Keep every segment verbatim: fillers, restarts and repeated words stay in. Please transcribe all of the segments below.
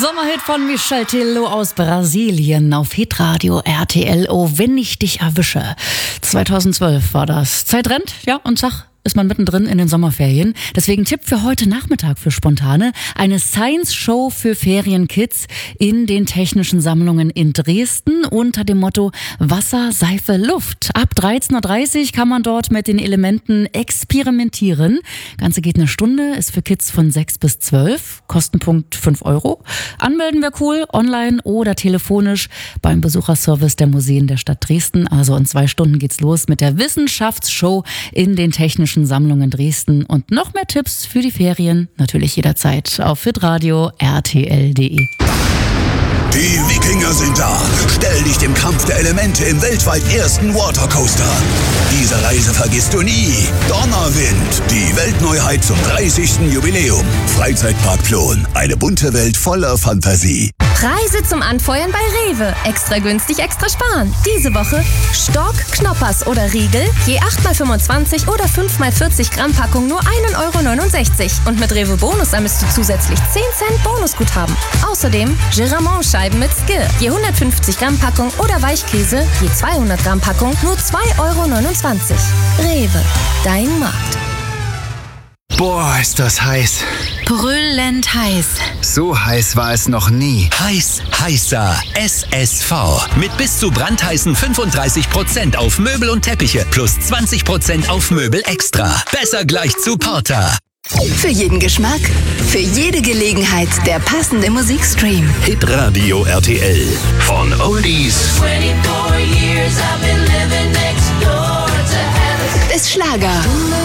Sommerhit von Michel Teló aus Brasilien auf Hitradio R T L. Oh, wenn ich dich erwische. zweitausendzwölf war das. Zeit rennt, ja, und zack, ist man mittendrin in den Sommerferien. Deswegen Tipp für heute Nachmittag für Spontane: eine Science-Show für Ferienkids in den Technischen Sammlungen in Dresden unter dem Motto Wasser, Seife, Luft. Ab dreizehn Uhr dreißig kann man dort mit den Elementen experimentieren. Ganze geht eine Stunde, ist für Kids von sechs bis zwölf, Kostenpunkt fünf Euro. Anmelden wäre cool, online oder telefonisch beim Besucherservice der Museen der Stadt Dresden. Also in zwei Stunden geht's los mit der Wissenschaftsshow in den Technischen Sammlungen Dresden. Und noch mehr Tipps für die Ferien natürlich jederzeit auf hitradio R T L punkt de. Die Wikinger sind da. Stell dich dem Kampf der Elemente im weltweit ersten Watercoaster. Diese Reise vergisst du nie. Donnerwind, die Weltneuheit zum dreißigsten Jubiläum. Freizeitpark Plon, eine bunte Welt voller Fantasie. Preise zum Anfeuern bei Rewe. Extra günstig, extra sparen. Diese Woche Stork, Knoppers oder Riegel, je acht mal fünfundzwanzig oder fünf mal vierzig Gramm Packung nur ein Euro neunundsechzig. Und mit Rewe Bonus sammelst du zusätzlich zehn Cent Bonusguthaben. Außerdem Giramont-Scheiben mit Skill, je hundertfünfzig Gramm Packung oder Weichkäse, je zweihundert Gramm Packung nur zwei Euro neunundzwanzig. Rewe, dein Markt. Boah, ist das heiß. Brüllend heiß. So heiß war es noch nie. Heiß, heißer S S V. Mit bis zu brandheißen fünfunddreißig Prozent auf Möbel und Teppiche plus zwanzig Prozent auf Möbel extra. Besser gleich zu Porter. Für jeden Geschmack, für jede Gelegenheit der passende Musikstream. Hitradio R T L. Von Oldies Bis Schlager.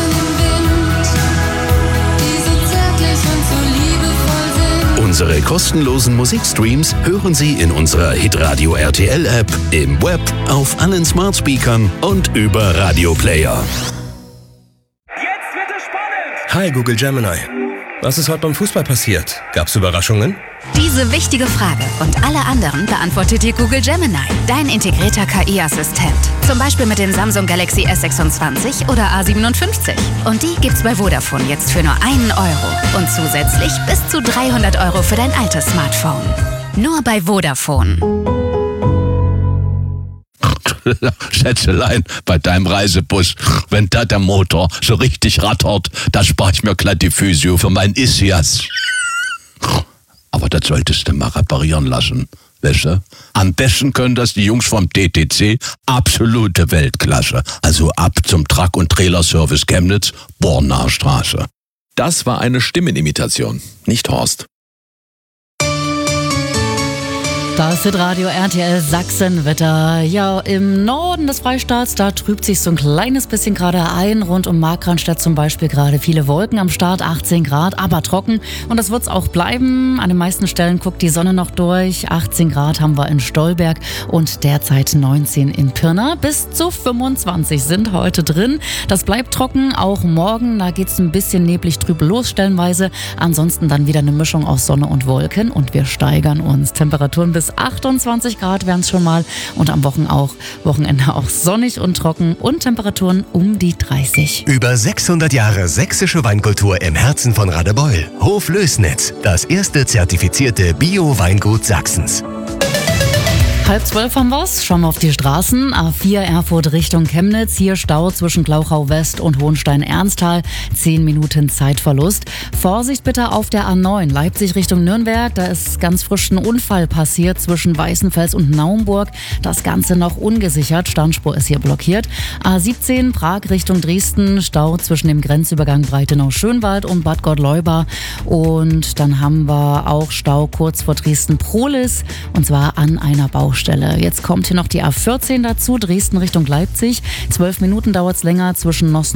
Unsere kostenlosen Musikstreams hören Sie in unserer Hitradio R T L App, im Web, auf allen Smart Speakern und über Radio Player. Jetzt wird es spannend! Hi Google Gemini. Was ist heute beim Fußball passiert? Gab's Überraschungen? Diese wichtige Frage und alle anderen beantwortet dir Google Gemini, dein integrierter K I-Assistent. Zum Beispiel mit dem Samsung Galaxy S sechsundzwanzig oder A siebenundfünfzig. Und die gibt's bei Vodafone jetzt für nur einen Euro. Und zusätzlich bis zu dreihundert Euro für dein altes Smartphone. Nur bei Vodafone. Schätzelein, bei deinem Reisebus, wenn da der Motor so richtig rattert, da spare ich mir glatt die Physio für mein Ischias. Aber das solltest du mal reparieren lassen, weißt du? Am besten können das die Jungs vom T T C, absolute Weltklasse. Also ab zum Truck- und Trailerservice Chemnitz, Bornaer Straße. Das war eine Stimmenimitation, nicht Horst. Das ist Radio R T L Sachsenwetter. Ja, im Norden des Freistaats, da trübt sich so ein kleines bisschen gerade ein. Rund um Markranstädt zum Beispiel gerade viele Wolken am Start, achtzehn Grad, aber trocken. Und das wird's auch bleiben. An den meisten Stellen guckt die Sonne noch durch. achtzehn Grad haben wir in Stolberg und derzeit neunzehn in Pirna. Bis zu fünfundzwanzig sind heute drin. Das bleibt trocken, auch morgen. Da geht's ein bisschen neblig trüb los stellenweise. Ansonsten dann wieder eine Mischung aus Sonne und Wolken. Und wir steigern uns. Temperaturen bis achtundzwanzig Grad wären es schon mal und am Wochen auch, Wochenende auch sonnig und trocken und Temperaturen um die dreißig. Über sechshundert Jahre sächsische Weinkultur im Herzen von Radebeul. Hof Lößnitz, das erste zertifizierte Bio-Weingut Sachsens. Halb zwölf haben wir's. Schauen wir auf die Straßen. A vier Erfurt Richtung Chemnitz. Hier Stau zwischen Glauchau West und Hohenstein-Ernsthal. Zehn Minuten Zeitverlust. Vorsicht bitte auf der A neun Leipzig Richtung Nürnberg. Da ist ganz frisch ein Unfall passiert zwischen Weißenfels und Naumburg. Das Ganze noch ungesichert. Standspur ist hier blockiert. A siebzehn Prag Richtung Dresden. Stau zwischen dem Grenzübergang Breitenau-Schönwald und Bad Gottleuba. Und dann haben wir auch Stau kurz vor Dresden-Prohlis. Und zwar an einer Baustelle. Jetzt kommt hier noch die A vierzehn dazu, Dresden Richtung Leipzig. Zwölf Minuten dauert es länger zwischen Nossen